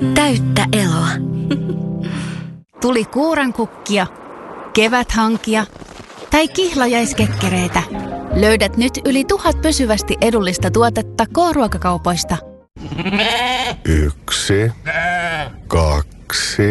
Täyttä eloa. Tuli kuurankukkia, keväthankia tai kihlajaiskekkereitä. Löydät nyt yli 1000 pysyvästi edullista tuotetta K-ruokakaupoista. 1, 2,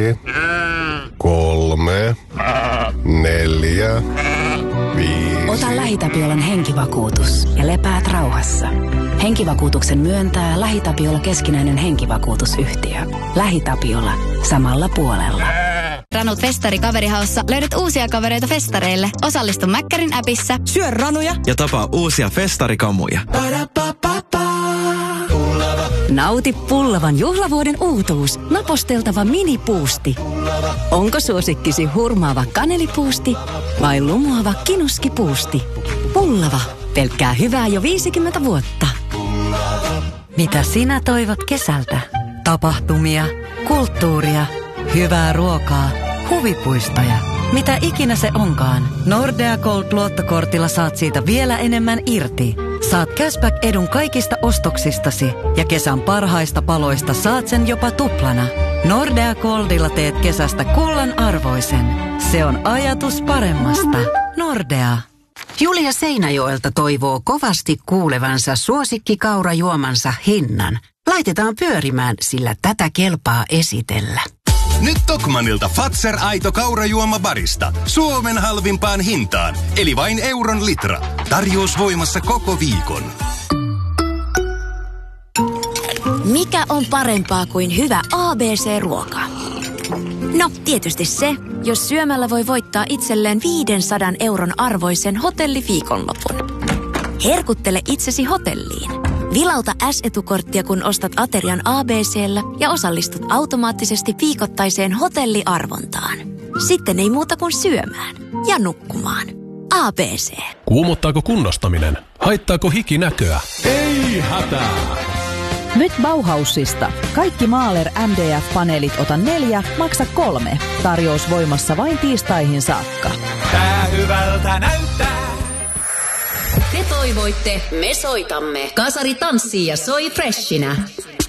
3, 4, 5. Ota LähiTapiolan henkivakuutus ja lepäät rauhassa. Henkivakuutuksen myöntää LähiTapiola keskinäinen henkivakuutusyhtiö. LähiTapiola. Samalla puolella. Ranut Festari kaverihaussa löydät uusia kavereita festareille. Osallistu Mäkkärin appissa. Syö ranuja ja tapaa uusia festarikamuja. Nauti Pullavan juhlavuoden uutuus. Naposteltava minipuusti. Onko suosikkisi hurmaava kanelipuusti vai lumoava kinuskipuusti? Pullava. Pelkkää hyvää jo 50 vuotta. Mitä sinä toivot kesältä? Tapahtumia, kulttuuria, hyvää ruokaa, huvipuistoja. Mitä ikinä se onkaan, Nordea Gold-luottokortilla saat siitä vielä enemmän irti. Saat cashback-edun kaikista ostoksistasi ja kesän parhaista paloista saat sen jopa tuplana. Nordea Goldilla teet kesästä kullan arvoisen. Se on ajatus paremmasta. Nordea. Julia Seinäjoelta toivoo kovasti kuulevansa suosikkikaurajuomansa hinnan. Laitetaan pyörimään, sillä tätä kelpaa esitellä. Nyt Tokmanilta Fazer Aito kaurajuoma barista. Suomen halvimpaan hintaan, eli vain euron litra. Tarjous voimassa koko viikon. Mikä on parempaa kuin hyvä ABC-ruoka? No, tietysti se, jos syömällä voi voittaa itselleen 500 euron arvoisen hotelliviikonlopun. Herkuttele itsesi hotelliin. Vilauta S-etukorttia, kun ostat aterian ABC:llä ja osallistut automaattisesti viikoittaiseen hotelliarvontaan. Sitten ei muuta kuin syömään ja nukkumaan. ABC. Kuumottaako kunnostaminen? Haittaako hiki näköä? Ei hätää! Nyt Bauhausista. Kaikki Mahler MDF-paneelit ota 4, maksa 3. Tarjous voimassa vain tiistaihin saakka. Tää hyvältä näyttää. Te toivoitte, me soitamme. Kasari tanssii ja soi freshinä.